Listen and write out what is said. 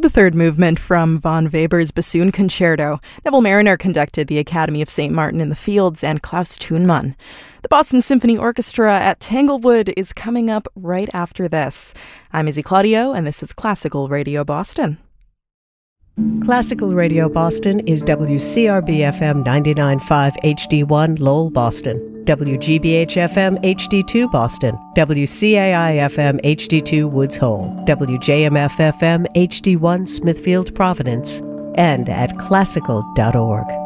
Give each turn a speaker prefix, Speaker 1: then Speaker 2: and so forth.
Speaker 1: The third movement from von Weber's Bassoon Concerto. Neville Marriner conducted the Academy of St. Martin in the Fields and Klaus Thunmann. The Boston Symphony Orchestra at Tanglewood is coming up right after this. I'm Izzy Claudio, and this is Classical Radio Boston.
Speaker 2: Classical Radio Boston is WCRB-FM 99.5 HD1 Lowell, Boston, WGBH-FM HD2 Boston, WCAI-FM HD2 Woods Hole, WJMF-FM HD1 Smithfield, Providence, and at classical.org.